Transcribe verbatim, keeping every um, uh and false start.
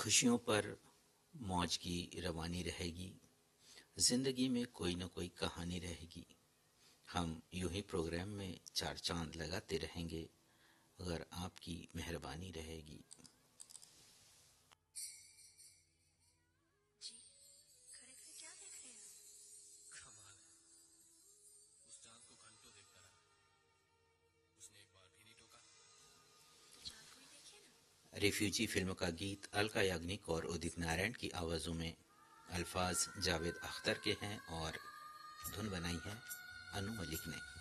खुशियों पर मौज की रवानी रहेगी। जिंदगी में कोई ना कोई कहानी रहेगी। हम यूं ही प्रोग्राम में चार चांद लगाते रहेंगे अगर आपकी मेहरबानी रहेगी। जी, खड़े खड़े क्या देख रहे हैं आप? कमाल है। उस चांद को घंटों देखता रहा, उसने एक बार भी नहीं टोका। तो चांद को ही देखिए ना। रिफ्यूजी फिल्म का गीत अलका याग्निक और उदित नारायण की आवाज़ों में अल्फाज जावेद अख्तर के हैं और धुन बनाई है अनु मलिक ने।